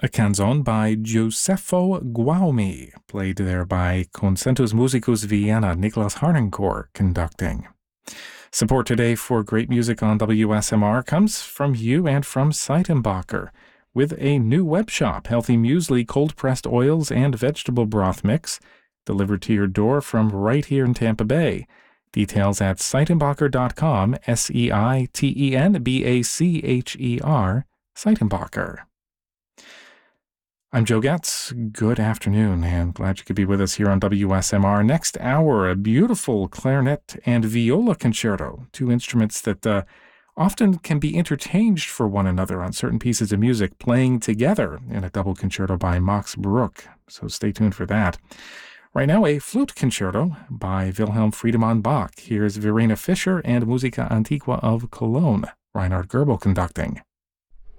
A canzone by Giuseppe Guaumi, played there by Concertos Musicus Vienna, Niklas Harnoncourt conducting. Support today for great music on WSMR comes from you and from Seitenbacher, with a new web shop, Healthy Muesli cold-pressed oils and vegetable broth mix, delivered to your door from right here in Tampa Bay. Details at Seitenbacher.com, Seitenbacher, Seitenbacher. I'm Joe Getz. Good afternoon, and glad you could be with us here on WSMR. Next hour, a beautiful clarinet and viola concerto, two instruments that often can be interchanged for one another on certain pieces of music, playing together in a double concerto by Max Bruch. So stay tuned for that. Right now, a flute concerto by Wilhelm Friedemann Bach. Here's Verena Fischer and Musica Antiqua of Cologne, Reinhard Goebel conducting.